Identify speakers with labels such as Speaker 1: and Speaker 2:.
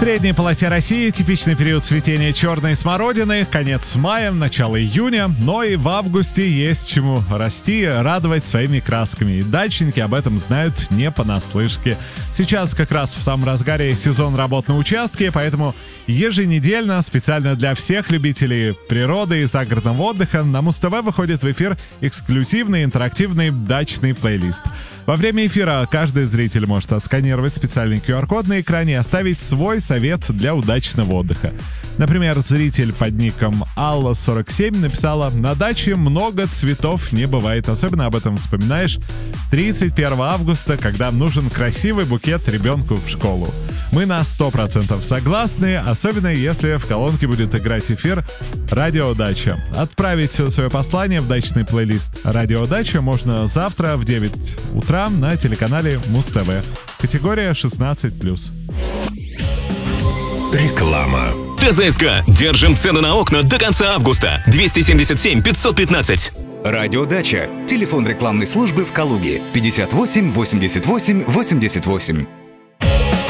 Speaker 1: средней полосе России типичный период цветения черной смородины, конец мая, начало июня, но и в августе есть чему расти, радовать своими красками. И дачники об этом знают не понаслышке. Сейчас как раз в самом разгаре сезон работ на участке, поэтому еженедельно специально для всех любителей природы и загородного отдыха на Муз-ТВ выходит в эфир эксклюзивный интерактивный дачный плейлист. Во время эфира каждый зритель может отсканировать специальный QR-код на экране и оставить свой совет для удачного отдыха. Например, зритель под ником Алла47 написала: «На даче много цветов не бывает. Особенно об этом вспоминаешь 31 августа, когда нужен красивый букет ребенку в школу». Мы на 100% согласны, особенно если в колонке будет играть эфир «Радио Дача». Отправить свое послание в дачный плейлист «Радио Дача» можно завтра в 9 утра на телеканале Муз-ТВ. Категория 16+.
Speaker 2: Реклама. ТЗСК. Держим цены на окна до конца августа. 277 515.
Speaker 3: Радио Дача. Телефон рекламной службы в Калуге 58 88 88.